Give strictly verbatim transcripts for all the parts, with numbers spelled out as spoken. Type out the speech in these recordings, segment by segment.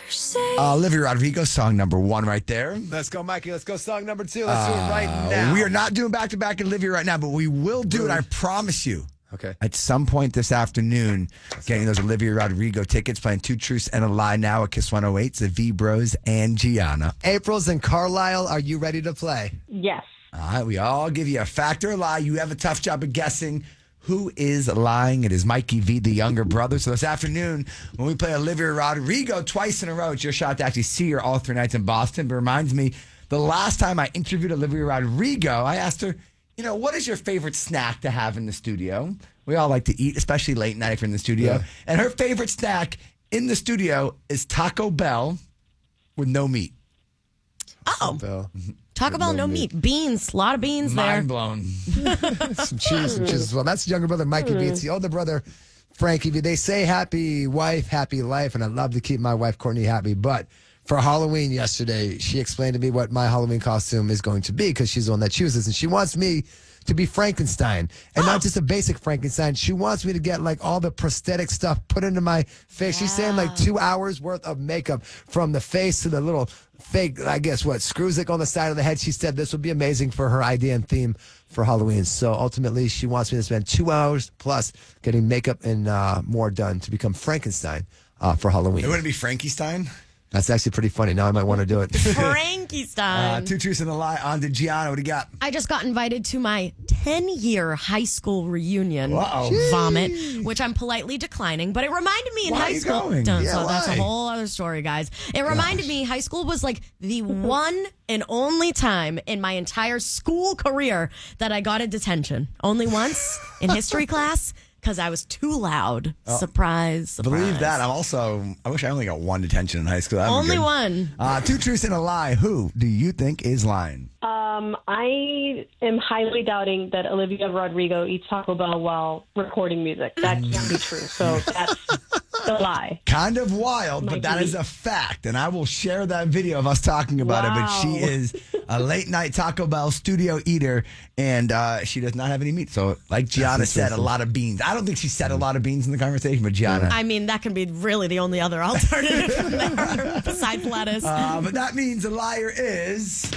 Uh, Olivia Rodrigo, song number one right there. Let's go, Mikey. Let's go song number two. Let's do it right Uh, now. We are not doing back-to-back Olivia right now, but we will do it, I promise you. Okay. At some point this afternoon, getting those Olivia Rodrigo tickets, playing Two Truths and a Lie now at Kiss one oh eight, the V-Bros and Gianna. April's and Carlisle, are you ready to play? Yes. All right, we all give you a fact or a lie. You have a tough job of guessing who is lying. It is Mikey V, the younger brother. So this afternoon, when we play Olivia Rodrigo twice in a row, it's your shot to actually see her all three nights in Boston. But it reminds me, the last time I interviewed Olivia Rodrigo, I asked her, you know, what is your favorite snack to have in the studio? We all like to eat, especially late night if you're in the studio. Yeah. And her favorite snack in the studio is Taco Bell with no meat. Oh, Bell. Taco Bell, no meat. Beans, a lot of beans there. Mind blown. Some cheese, some cheese as well. That's younger brother Mikey V. It's the older brother Frankie V. They say happy wife, happy life, and I love to keep my wife Courtney happy. But for Halloween yesterday, she explained to me what my Halloween costume is going to be because she's the one that chooses, and she wants me to be Frankenstein, and not just a basic Frankenstein. She wants me to get like all the prosthetic stuff put into my face. She's saying like two hours worth of makeup from the face to the little fake, I guess, what, screws that go on the side of the head. She said this would be amazing for her idea and theme for Halloween. So ultimately, she wants me to spend two hours plus getting makeup and uh, more done to become Frankenstein uh, for Halloween. It wouldn't be Frankie Stein? That's actually pretty funny. Now I might want to do it. Frankie Uh, Stein. two truths and a lie on to Gianna. What do you got? I just got invited to my ten-year high school reunion Wow. vomit, which I'm politely declining. But it reminded me in Why high are you school. going? Dun, Yeah, so that's a why? whole other story, guys. It reminded me high school was like the one and only time in my entire school career that I got a detention. Only once in history class. Because I was too loud. Surprise, surprise. Believe that. I'm also, I wish I only got one detention in high school. That'd be Only good. one. Uh, two truths and a lie. Who do you think is lying? Um, I am highly doubting that Olivia Rodrigo eats Taco Bell while recording music. That can't be true. So that's the lie. Kind of wild, but that is a fact. And I will share that video of us talking about it. But she Wow. is a late night Taco Bell studio eater, and uh, she does not have any meat. So, like Gianna said, a lot of beans. I don't think she said a lot of beans in the conversation, but Gianna. I mean, that can be really the only other alternative from there, besides lettuce. Uh, but that means a liar is.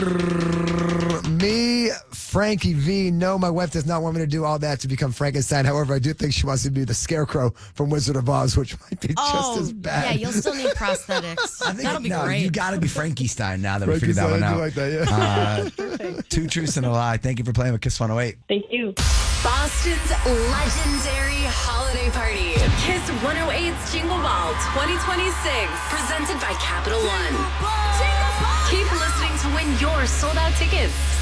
Me, Frankie V. No, my wife does not want me to do all that to become Frankenstein. However, I do think she wants me to be the Scarecrow from Wizard of Oz, which might be just as bad. yeah, you'll still need prosthetics. I think That'll be no, great. you got to be Frankie Stein now that we figured that Frankenstein, one I out. do like that, yeah. Uh, two truths and a lie. Thank you for playing with Kiss one oh eight. Thank you. Boston's legendary holiday party. Kiss one oh eight's Jingle Ball twenty twenty-six. Presented by Capital One. Keep listening to win your sold out tickets.